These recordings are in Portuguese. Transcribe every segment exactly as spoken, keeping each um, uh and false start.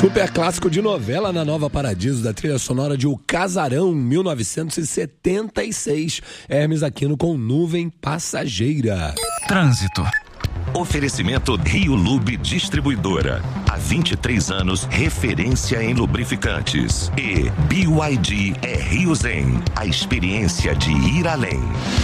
Super clássico de novela na Nova Paradiso, da trilha sonora de O Casarão, mil novecentos e setenta e seis. Hermes Aquino com Nuvem Passageira. Trânsito. Oferecimento Rio Lube Distribuidora. Há vinte e três anos, referência em lubrificantes. E B Y D é Rio Zen, a experiência de ir além.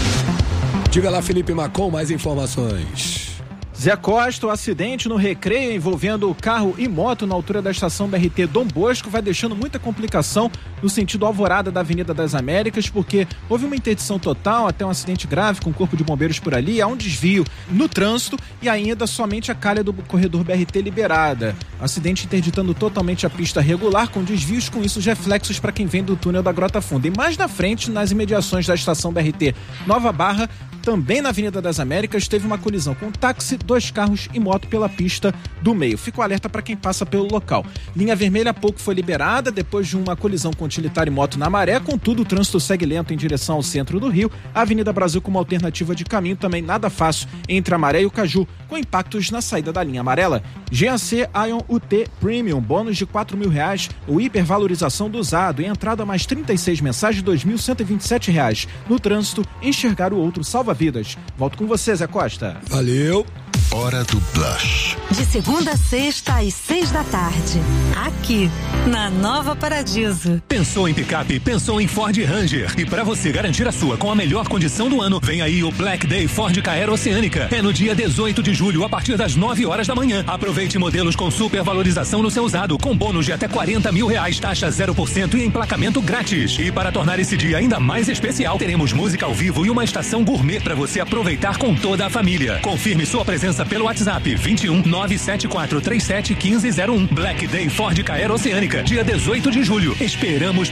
Diga lá, Felipe Macon, mais informações. Zé Costa, o acidente no Recreio envolvendo carro e moto na altura da estação B R T Dom Bosco vai deixando muita complicação no sentido Alvorada da Avenida das Américas, porque houve uma interdição total, até um acidente grave com o corpo de bombeiros por ali, há um desvio no trânsito e ainda somente a calha do corredor B R T liberada. Acidente interditando totalmente a pista regular, com desvios com isso reflexos para quem vem do túnel da Grota Funda. E mais na frente, nas imediações da estação B R T Nova Barra, também na Avenida das Américas, teve uma colisão com táxi, dois carros e moto pela pista do meio. Fica o alerta para quem passa pelo local. Linha vermelha há pouco foi liberada depois de uma colisão com utilitário e moto na Maré, contudo o trânsito segue lento em direção ao centro do Rio. A Avenida Brasil como alternativa de caminho também nada fácil entre a Maré e o Caju, com impactos na saída da linha amarela. G A C Ion U T Premium, bônus de quatro mil reais, o hipervalorização do usado e entrada mais trinta e seis mensais de dois mil cento e vinte e sete reais. No trânsito, enxergar o outro salva vidas. Volto com você, Zé Costa. Valeu. Hora do Blush. De segunda a sexta às seis da tarde. Aqui, na Nova Paradiso. Pensou em picape? Pensou em Ford Ranger. E para você garantir a sua com a melhor condição do ano, vem aí o Black Day Ford Ka Air Oceânica. É no dia dezoito de julho, a partir das nove horas da manhã. Aproveite modelos com super valorização no seu usado, com bônus de até quarenta mil reais, taxa zero por cento e emplacamento grátis. E para tornar esse dia ainda mais especial, teremos música ao vivo e uma estação gourmet para você aproveitar com toda a família. Confirme sua presença pelo WhatsApp vinte e um, nove sete quatro três sete, um cinco zero um. Black Day Ford Ka Air Oceânica, dia dezoito de julho. Esperamos